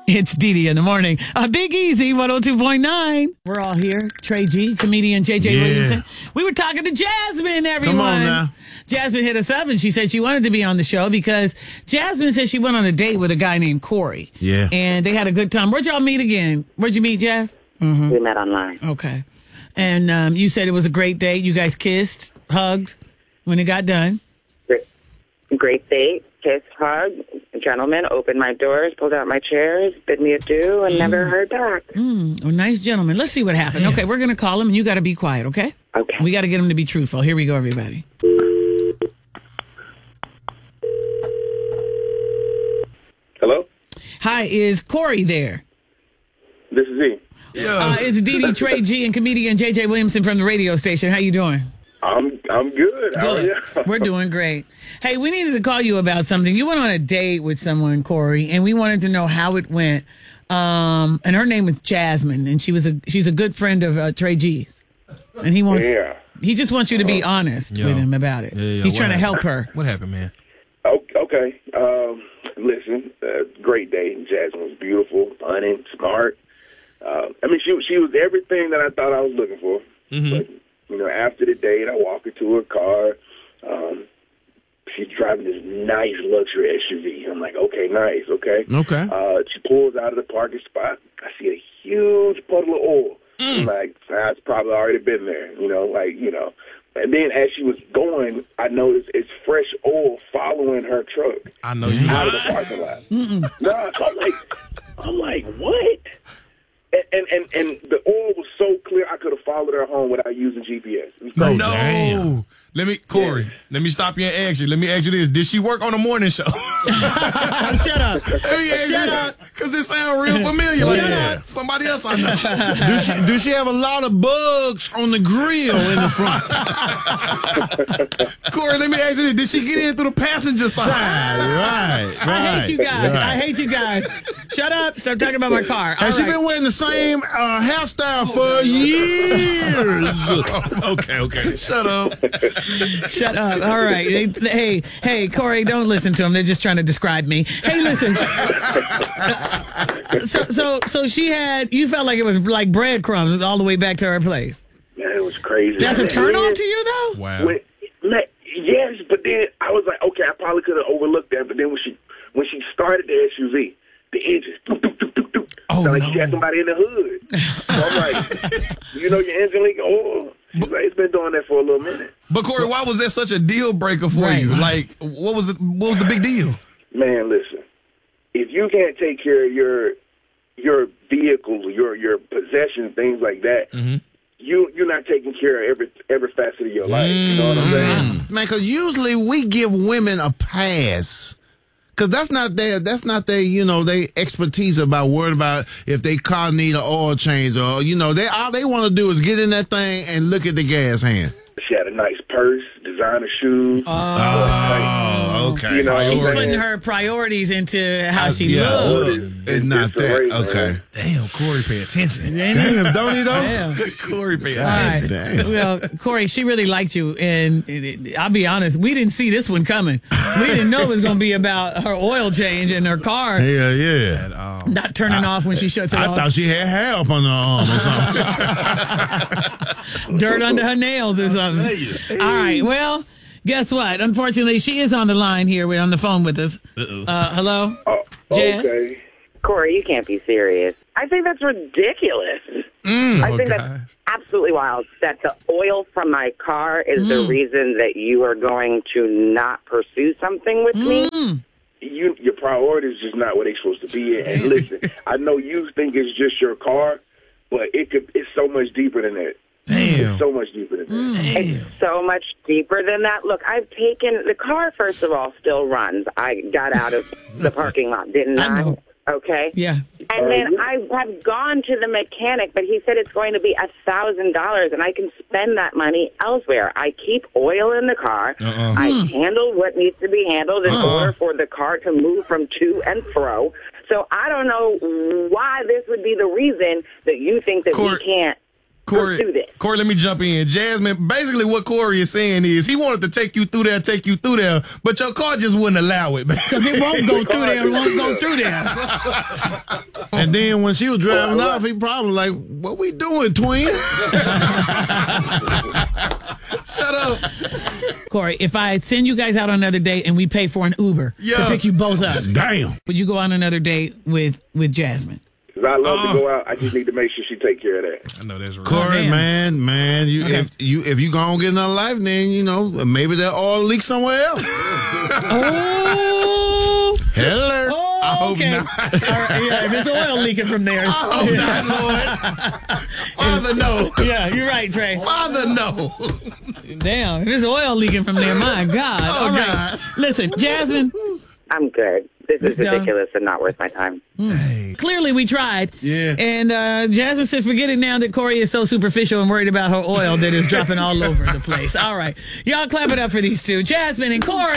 It's Dee in the morning. Big Easy, 102.9. We're all here. Trey G, comedian JJ Williamson. We were talking to Jasmine, everyone. Come on now. Jasmine hit us up and she said she wanted to be on the show because Jasmine said she went on a date with a guy named Corey. Yeah. And they had a good time. Where'd y'all meet again? Where'd you meet, Jazz? Mm-hmm. We met online. Okay. And you said it was a great date. You guys kissed, hugged when it got done. Great date. Kiss, hug. Gentleman opened my doors, pulled out my chairs, bid me adieu, and never heard back. Oh, nice gentleman. Let's see what happened. Okay, we're going to call him, and you got to be quiet, okay? Okay. We got to get him to be truthful. Here we go, everybody. Hello? Hi, is Corey there? This is he. It's Dee Trey G, and comedian JJ Williamson from the radio station. How you doing? I'm good. How are you? We're doing great. Hey, we needed to call you about something. You went on a date with someone, Corey, and we wanted to know how it went. And her name was Jasmine, and she's a good friend of Trey G's. And he just wants you to be honest with him about it. He's trying to help her. What happened, man? Okay. Listen, great day. Jasmine was beautiful, funny, smart. She was everything that I thought I was looking for. Mm-hmm. But, after the date, I walk her to her car. She's driving this nice luxury SUV. I'm like, okay, nice, okay. Okay. She pulls out of the parking spot. I see a huge puddle of oil. I'm like, that's probably already been there, And then as she was going, I noticed it's fresh oil following her truck. I know you out of the parking lot. No, I'm like, what? And the oil was so clear I could have followed her home without using GPS. No. Damn. Corey, let me stop you and ask you. Let me ask you this. Did she work on the morning show? Shut up. Shut up. Because it sounds real familiar. Shut up. Somebody else I know. Do she have a lot of bugs on the grill in the front? Corey, let me ask you this. Did she get in through the passenger side? Right. I hate you guys. Right. I hate you guys. Shut up. Stop talking about my car. Has she been wearing the same hairstyle for years? Okay. Shut up. Shut up. All right. Hey, Corey, don't listen to him. They're just trying to describe me. Hey, listen. So you felt like it was like breadcrumbs all the way back to her place. Man, it was crazy. That's a turn off to you, though? Wow. Yes, but then I was like, okay, I probably could have overlooked that. But then when she started the SUV, the engine, she had somebody in the hood. So I'm like, your engine leak? Oh, she's like, it's been doing that for a little minute. But Corey, why was that such a deal breaker for you? Like, what was the big deal? Man, listen, if you can't take care of your vehicles, your possessions, things like that, you're not taking care of every facet of your life. You know what I'm saying? Man, because usually we give women a pass. Because that's not their, they expertise about worrying about if they car need an oil change or, all they want to do is get in that thing and look at the gas hand. She had a nice purse, designer shoes. Oh, okay. She's putting her priorities into how she looks. And not that. Okay. Damn, Corey, pay attention. Damn, don't he though? Damn. Corey, pay attention. Right. Well, Corey, she really liked you, and I'll be honest, we didn't see this one coming. We didn't know it was going to be about her oil change in her car. Yeah. Not turning off when she shuts it off. I thought she had hair up on her arm or something. Dirt under her nails or something. All right, well, guess what? Unfortunately, she is on the line here. We're on the phone with us. Hello? Jazz? Okay. Corey, you can't be serious. I think that's ridiculous. I think that's absolutely wild. That the oil from my car is the reason that you are going to not pursue something with me. Your priorities just not where they're supposed to be. And listen, I know you think it's just your car, but it's so much deeper than that. Damn. It's so much deeper than that. It's so much deeper than that. Look, I've taken the car, first of all, still runs. I got out of the parking lot, didn't I? know. Okay? Yeah. And then I have gone to the mechanic, but he said it's going to be $1,000, and I can spend that money elsewhere. I keep oil in the car. I handle what needs to be handled in order for the car to move from to and fro. So I don't know why this would be the reason that you think that we can't Corey, do this. Corey, let me jump in. Jasmine, basically what Corey is saying is he wanted to take you through there, but your car just wouldn't allow it, man. Because it won't go through there. It won't go through there. And then when she was driving off, he probably like, "What we doing, twin?" Shut up. Corey, if I send you guys out on another date and we pay for an Uber to pick you both up, Damn. would you go on another date with Jasmine? 'Cause I love to go out. I just need to make sure she take care of that. I know that's right. Corey, damn. man, you Okay. if you gonna get another life, then maybe that oil leak somewhere else. Oh, Hello. I hope okay. not. All right, yeah, if it's oil leaking from there. Oh, not, Lord. Father, no. Yeah, you're right, Trey. Father, no. Damn, if it's oil leaking from there, my God. All right. God. Listen, Jasmine, I'm good. This is It's done. ridiculous and not worth my time. clearly we tried. Yeah. And Jasmine said, forget it now that Corey is so superficial and worried about her oil that is dropping all over the place. All right. Y'all clap it up for these two. Jasmine and Corey.